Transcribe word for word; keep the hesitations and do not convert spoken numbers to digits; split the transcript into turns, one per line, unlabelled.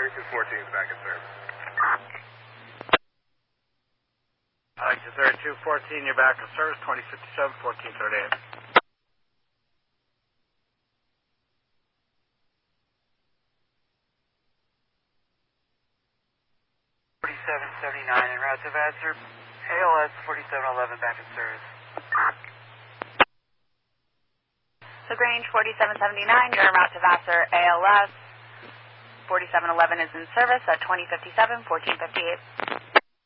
thirty-two fourteen is back in service.
Alexa thirty-two fourteen, you're back in service, twenty fifty-seven, fourteen thirty-eight.
forty-seven seventy-nine en route to Vassar, A L S forty-seven eleven back in service.
LaGrange forty-seven seventy-nine, you're en route to Vassar, A L S forty-seven eleven is in service at twenty fifty-seven, fourteen fifty-eight.